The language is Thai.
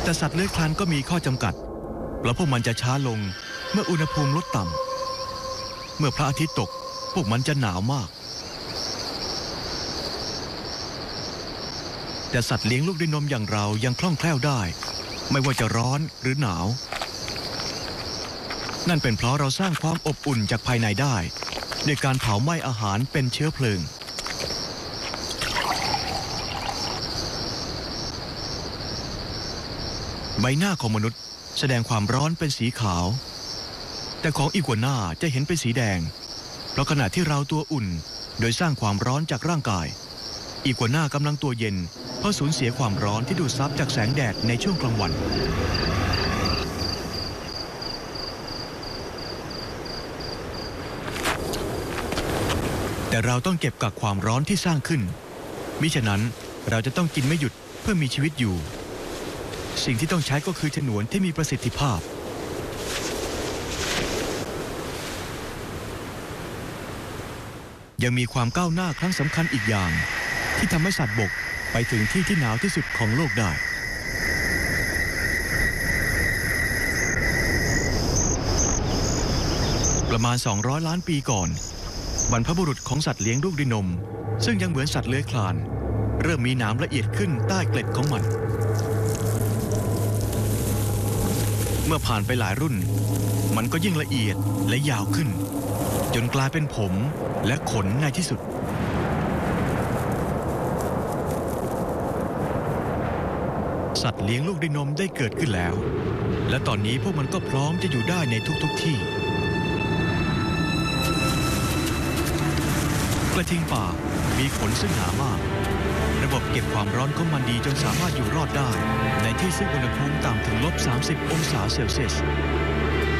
แต่สัตว์เลื้อยคลานก็มีข้อจำกัดเพราะพวกมันจะช้าลงเมื่ออุณหภูมิลดต่ำเมื่อพระอาทิตย์ตกพวกมันจะหนาวมากแต่สัตว์เลี้ยงลูกด้วยนมอย่างเรายังคล่องแคล่วได้ไม่ว่าจะร้อนหรือหนาวนั่นเป็นเพราะเราสร้างความอบอุ่นจากภายในได้ด้วยการเผาไหม้อาหารเป็นเชื้อเพลิงใบหน้าของมนุษย์แสดงความร้อนเป็นสีขาวแต่ของอีกัวน่าจะเห็นเป็นสีแดงเพราะขณะที่เราตัวอุ่นโดยสร้างความร้อนจากร่างกายอีกัวน่ากำลังตัวเย็นเพราะสูญเสียความร้อนที่ดูดซับจากแสงแดดในช่วงกลางวันแต่เราต้องเก็บกักความร้อนที่สร้างขึ้นมิฉะนั้นเราจะต้องกินไม่หยุดเพื่อมีชีวิตอยู่สิ่งที่ต้องใช้ก็คือฉนวนที่มีประสิทธิภาพยังมีความก้าวหน้าครั้งสำคัญอีกอย่างที่ทำให้สัตว์บกไปถึงที่ที่หนาวที่สุดของโลกได้ประมาณ200 ล้านปีก่อนบรรพบุรุษของสัตว์เลี้ยงลูกด้วยนมซึ่งยังเหมือนสัตว์เลื้อยคลานเริ่มมีหนามละเอียดขึ้นใต้เกล็ดของมันเมื่อผ่านไปหลายรุ่นมันก็ยิ่งละเอียดและยาวขึ้นจนกลายเป็นผมและขนในที่สุดสัตว์เลี้ยงลูกด้วยนมได้เกิดขึ้นแล้วและตอนนี้พวกมันก็พร้อมจะอยู่ได้ในทุกที่กระทิงป่ามีขนซึ่งหนามากระบบเก็บความร้อนของมันดีจนสามารถอยู่รอดได้ในที่ซึ่งอุณหภูมิต่ำถึง-30 องศาเซลเซียส